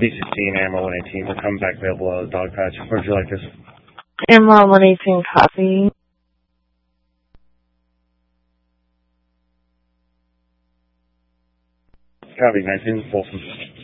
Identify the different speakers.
Speaker 1: B16, Ammo 118. We're coming back available at the dog patch. Where'd you like this?
Speaker 2: Ammo 118 copy.
Speaker 1: Copy, 19, Folsom.